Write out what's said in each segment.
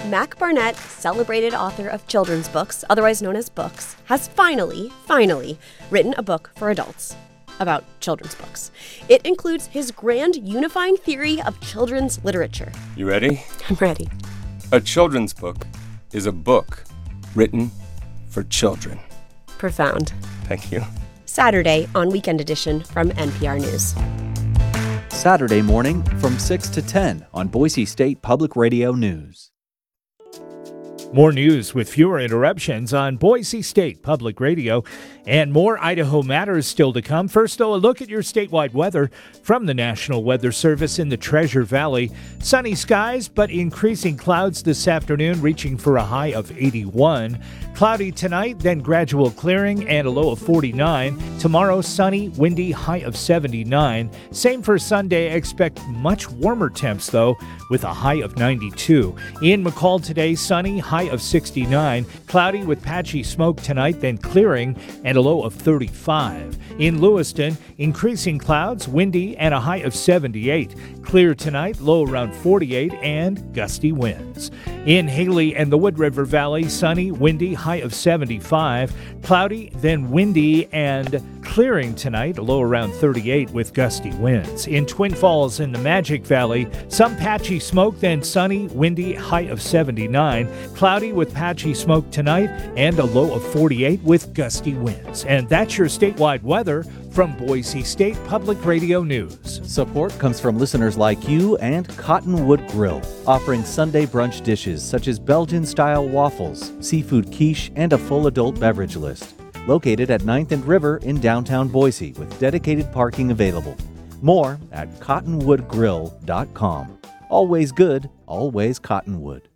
Mac Barnett, celebrated author of children's books, otherwise known as books, has finally written a book for adults about children's books. It includes his grand unifying theory of children's literature. You ready? I'm ready. A children's book is a book written for children. Profound. Thank you. Saturday on Weekend Edition from NPR News. Saturday morning from 6 to 10 on Boise State Public Radio News. More news with fewer interruptions on Boise State Public Radio, and more Idaho Matters still to come. First, though, a look at your statewide weather from the National Weather Service in the Treasure Valley. Sunny skies, but increasing clouds this afternoon, reaching for a high of 81. Cloudy tonight, then gradual clearing and a low of 49. Tomorrow, sunny, windy, high of 79. Same for Sunday. Expect much warmer temps, though, with a high of 92. In McCall today, sunny, high of 69. Cloudy with patchy smoke tonight, then clearing and a low of 35. In Lewiston, increasing clouds, windy, and a high of 78. Clear tonight, low around 48, and gusty winds. In Haley and the Wood River Valley, sunny, windy, high of 75. Cloudy, then windy, and clearing tonight, a low around 38 with gusty winds. In Twin Falls in the Magic Valley, some patchy smoke, then sunny, windy, high of 79. Cloudy with patchy smoke tonight, and a low of 48 with gusty winds. And that's your statewide weather from Boise State Public Radio News. Support comes from listeners like you and Cottonwood Grill, offering Sunday brunch dishes such as Belgian-style waffles, seafood quiche, and a full adult beverage list. Located at 9th and River in downtown Boise with dedicated parking available. More at cottonwoodgrill.com. Always good, always Cottonwood.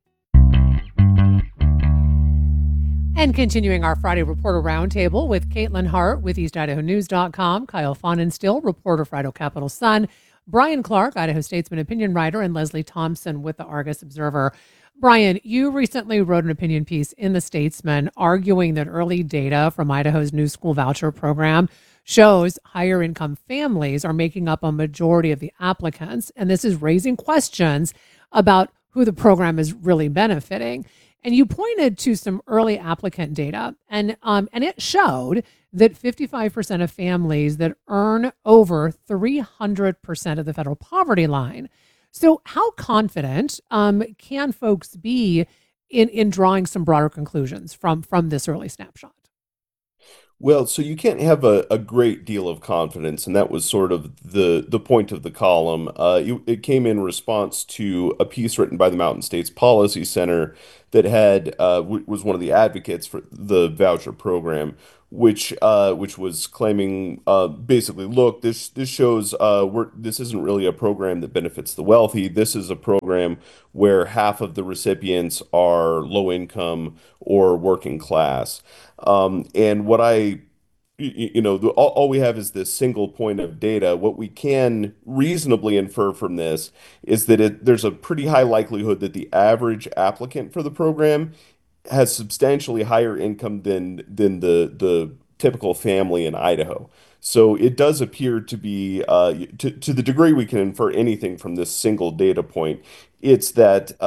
And continuing our Friday Reporter Roundtable with Caitlin Hart with EastIdahoNews.com, Kyle Fahnenstill, reporter for Idaho Capital Sun, Brian Clark, Idaho Statesman opinion writer, and Leslie Thompson with the Argus Observer. Brian, you recently wrote an opinion piece in The Statesman arguing that early data from Idaho's new school voucher program shows higher income families are making up a majority of the applicants, and this is raising questions about who the program is really benefiting. And you pointed to some early applicant data, and it showed that 55% of families that earn over 300% of the federal poverty line. So how confident can folks be in drawing some broader conclusions from this early snapshot? Well, so you can't have a great deal of confidence, and that was sort of the point of the column. It came in response to a piece written by the Mountain States Policy Center that was one of the advocates for the voucher program, which was claiming basically, look, this shows this isn't really a program that benefits the wealthy. This is a program where half of the recipients are low income or working class. And what all we have is this single point of data. What we can reasonably infer from this is that there's a pretty high likelihood that the average applicant for the program has substantially higher income than the typical family in Idaho. So it does appear to be, to the degree we can infer anything from this single data point, it's that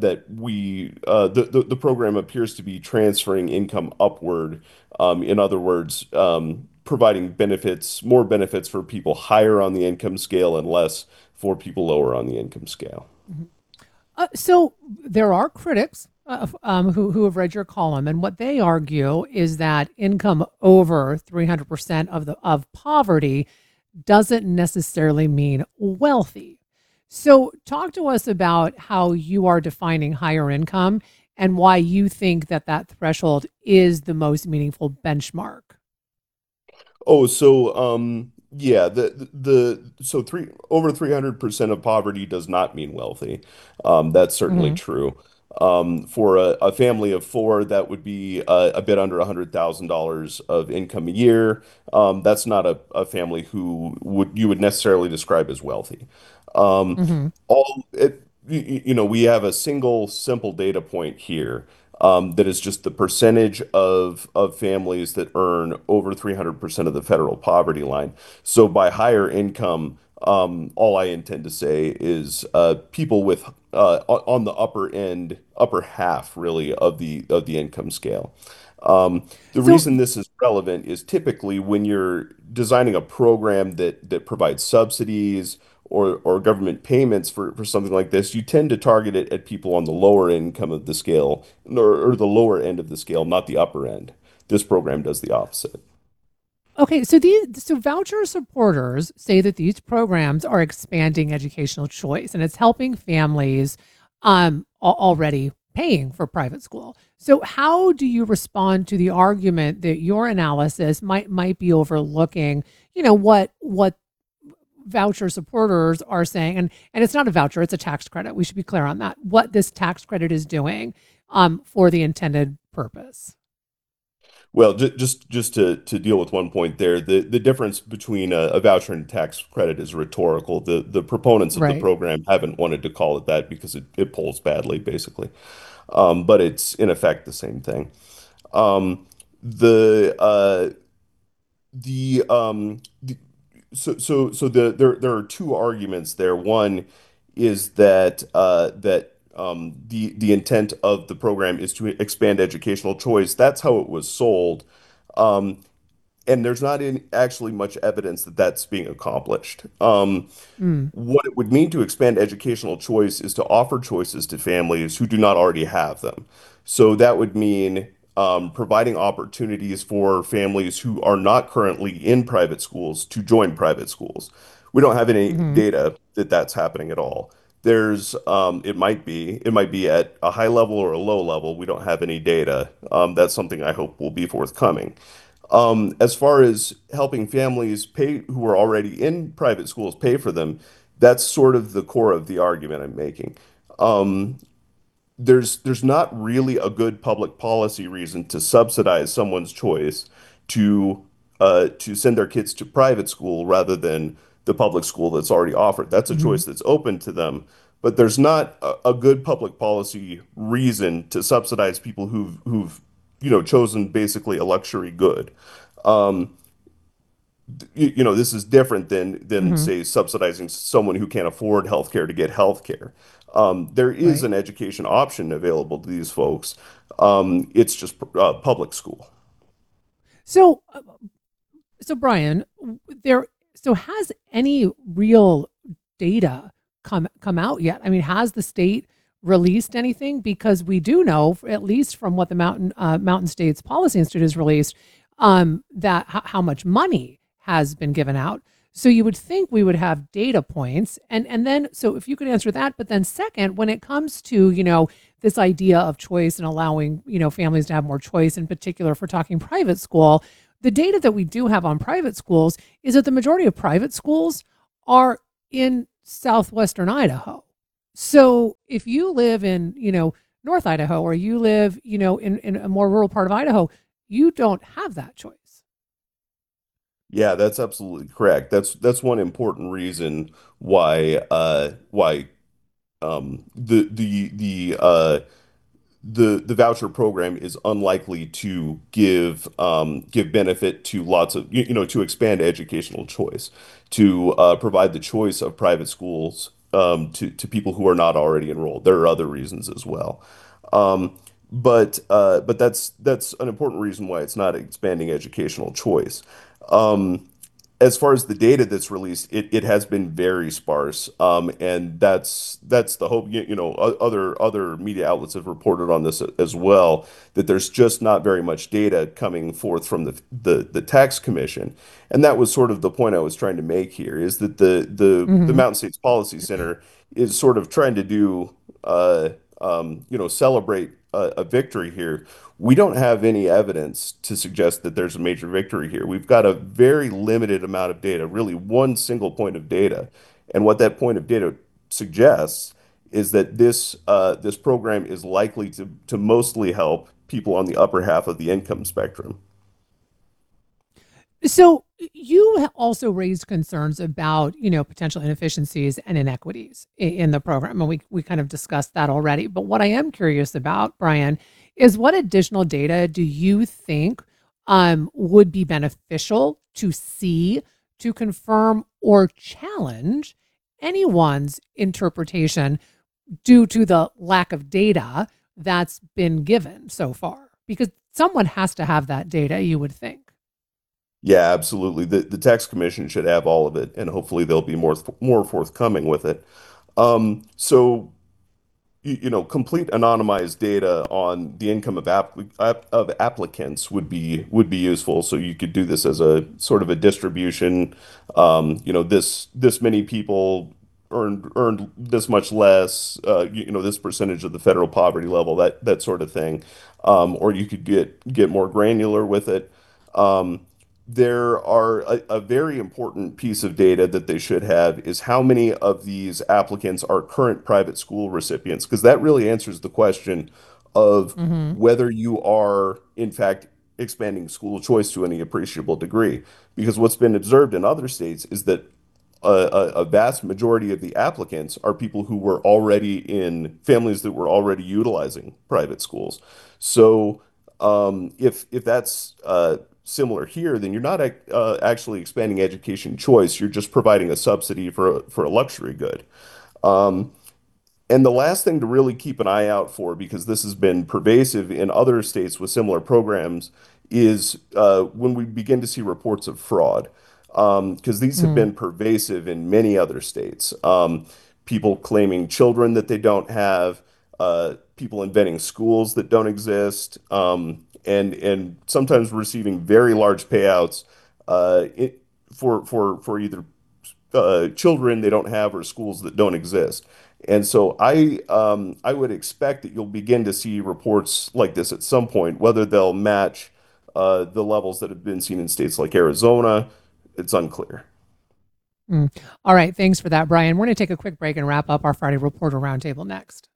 the program appears to be transferring income upward. In other words, providing more benefits for people higher on the income scale and less for people lower on the income scale. So there are critics who have read your column, and what they argue is that income over 300% of poverty doesn't necessarily mean wealthy. So talk to us about how you are defining higher income and why you think that threshold is the most meaningful benchmark. Oh, so yeah, over 300% of poverty does not mean wealthy. That's certainly true. For a family of four, that would be a bit under $100,000 of income a year. That's not a family who you would necessarily describe as wealthy. We have a single simple data point here that is just the percentage of families that earn over 300% of the federal poverty line. So by higher income, All I intend to say is people with on the upper half really of the income scale. The So, reason this is relevant is typically when you're designing a program that provides subsidies or government payments for something like this, you tend to target it at people on the lower income of the scale or the lower end of the scale, not the upper end. This program does the opposite. okay, so voucher supporters say that these programs are expanding educational choice and it's helping families already paying for private school. So how do you respond to the argument that your analysis might be overlooking, what voucher supporters are saying, and it's not a voucher, it's a tax credit. We should be clear on that. What this tax credit is doing for the intended purpose. Well, just to deal with one point there, the difference between a voucher and a tax credit is rhetorical. The proponents of the Right. program haven't wanted to call it that because it polls badly, basically. But it's in effect the same thing. Um, the the there are two arguments there. One is that the intent of the program is to expand educational choice. That's how it was sold. Um, and there's not actually much evidence that that's being accomplished. Mm. What it would mean to expand educational choice is to offer choices to families who do not already have them. So that would mean providing opportunities for families who are not currently in private schools to join private schools. We don't have any Hmm. data that that's happening at all. It might be at a high level or a low level. We don't have any data. That's something I hope will be forthcoming. As far as helping families pay who are already in private schools pay for them, that's sort of the core of the argument I'm making. Um, there's not really a good public policy reason to subsidize someone's choice to send their kids to private school rather than the public school that's already offered. That's a Hmm. choice that's open to them, but there's not a good public policy reason to subsidize people who've chosen basically a luxury good. Um, this is different than Hmm. say subsidizing someone who can't afford healthcare to get healthcare. There is Right. an education option available to these folks. It's just public school. So, so Brian, there. So has any real data come out yet? I mean, has the state released anything? Because we do know, at least from what the Mountain States Policy Institute has released, that how much money has been given out. So you would think we would have data points, and then so if you could answer that, but then second, when it comes to this idea of choice and allowing families to have more choice, in particular, if we're talking private school, the data that we do have on private schools is that the majority of private schools are in southwestern Idaho. So if you live in, North Idaho or you live, in a more rural part of Idaho, you don't have that choice. Yeah, that's absolutely correct. That's one important reason why the voucher program is unlikely to give benefit to lots of to expand educational choice, to provide the choice of private schools to people who are not already enrolled. There are other reasons as well. Um, but that's an important reason why it's not expanding educational choice. Um, as far as the data that's released, it has been very sparse, and that's the hope. Other media outlets have reported on this as well, that there's just not very much data coming forth from the tax commission, and that was sort of the point I was trying to make here, is that the Hmm. Mountain States Policy Center is sort of trying to do celebrate a victory here. We don't have any evidence to suggest that there's a major victory here. We've got a very limited amount of data, really one single point of data. And what that point of data suggests is that this program is likely to mostly help people on the upper half of the income spectrum. So you also raised concerns about, potential inefficiencies and inequities in the program, and we kind of discussed that already. But what I am curious about, Brian, is what additional data do you think would be beneficial to see to confirm or challenge anyone's interpretation due to the lack of data that's been given so far? Because someone has to have that data, you would think. Yeah, absolutely. The tax commission should have all of it, and hopefully they'll be more forthcoming with it. So complete anonymized data on the income of applicants would be useful. So you could do this as a sort of a distribution. This many people earned this much less. This percentage of the federal poverty level, that sort of thing. Or you could get more granular with it. Um, there are a very important piece of data that they should have is how many of these applicants are current private school recipients, because that really answers the question of Mm-hmm. whether you are, in fact, expanding school choice to any appreciable degree. Because what's been observed in other states is that a vast majority of the applicants are people who were already in families that were already utilizing private schools. So if that's similar here, then you're not actually expanding education choice. You're just providing a subsidy for a luxury good. Um, and the last thing to really keep an eye out for, because this has been pervasive in other states with similar programs, is when we begin to see reports of fraud. Because these have been pervasive in many other states. People claiming children that they don't have, people inventing schools that don't exist, and sometimes receiving very large payouts for either children they don't have or schools that don't exist. And so I would expect that you'll begin to see reports like this at some point, whether they'll match the levels that have been seen in states like Arizona. It's unclear. Mm. All right. Thanks for that, Brian. We're going to take a quick break and wrap up our Friday Reporter Roundtable next.